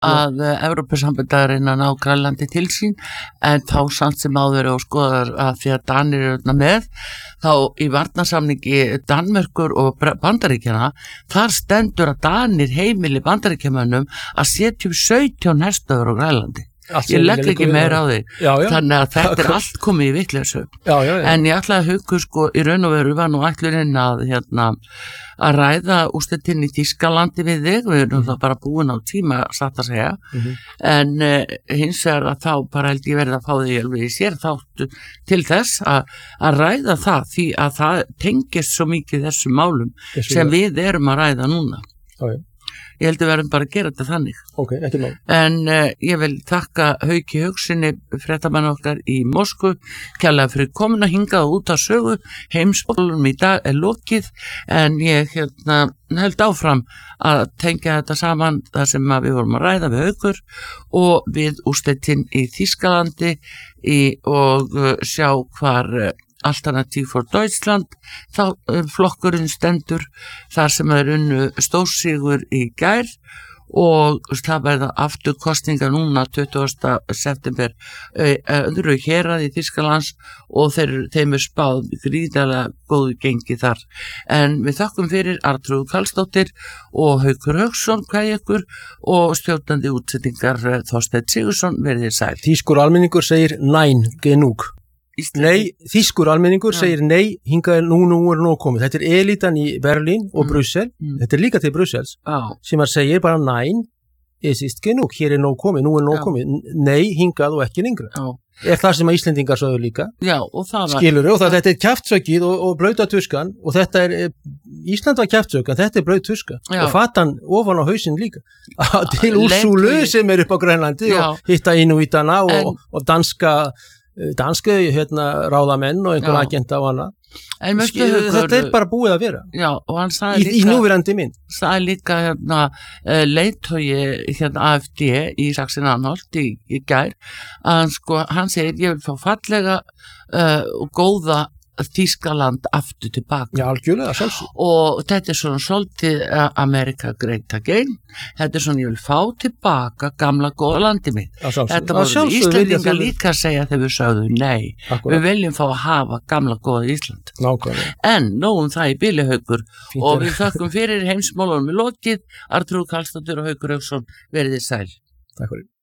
að Evrópusambandið ná Grænlandi til sín en þá samt sem áður og skoðar að því að Danir eru með þá í varnarsamningi Danmerkur og Bandaríkjanna þar stendur að Danir heimili Bandaríkjamönnum að setja 17 herstöðvar á Grænlandi. Ég legg ekki meira á því þannig að þetta allt komið í vitleysu en ég ætlaði að hugsa sko í raun og veru var nú ætlunin að ræða úrslitin í Þýskalandi við þig, við erum þá bara búin á tíma satt að segja en hins vegar að þá bara held ég verið að fá því alveg í sér þáttu til þess að ræða það því að það tengist svo mikið þessum málum sem við erum að ræða núna. Ég held að við verðum bara að gera þetta þannig. Ekki mál. En ég vil þakka Hauki Hauksyni, fréttamann okkar í Moskvu, kærlega fyrir komuna hingað út af sögu. Heimsmálunum í dag lokið, en ég held áfram að tengja þetta saman þar sem við vorum að ræða við Haukur og við úrslitin í Þýskalandi og sjá hvar Alternativ for Deutschland þá flokkurinn stendur þar sem unnu stórsigur í gær og það verða aftur kosningar núna 20. september öðru hérað í Þýskalands og þeim spáð gríðarlega góðu gengi þar en við þakkum fyrir Arnþrúði Karlsdóttir og Haukur Hauksson ykkur og stjórnandi útsetningar Þorsteinn Sigurðsson verið sæl. Þýskur almenningur segir nein genug. Nei, þýskur almenningur segir nei, hingað nú er nóg komið. Þetta elítan í Berlín og Brussel, þetta líka til Brussels, sem segir bara nein, es ist genug, hér nóg komið, nú nóg komið, nei, hingað og ekki lengra. Það sem að Íslendingar sögðu líka, skilurðu, og þetta kjaftsökið og blauta tuskan, og þetta Ísland var kjaftsökan, þetta blaut tuska, og fatan ofan á hausinn líka, til Úrsúlu sem upp á Grænlandi og hitta Inúítana og danska ráðamenn og einhver agenta og annað. Þetta bara búið að vera. Já, og hann sagði líka í núverandi mynd. Sagði líka leiðtogi AfD í Sachsen-Anhalt í gær að hann segir ég vil fá fallega og góða Þýskaland aftur tilbaka. Já, algjörlega, sjálfsög. Og þetta svona svolítið America Great Again. Þetta svona ég vil fá tilbaka gamla góða landi mitt. Þetta voru Íslendingar líka að segja þegar við sögðum nei. Við viljum fá að hafa gamla góða Ísland. Nákvæmlega. En nógum það í bili Haukur og við þökkum fyrir heimsmálunum í lokið. Arnþrúður Karlsdóttir og Haukur Hauksson verið sæl. Takk fyrir.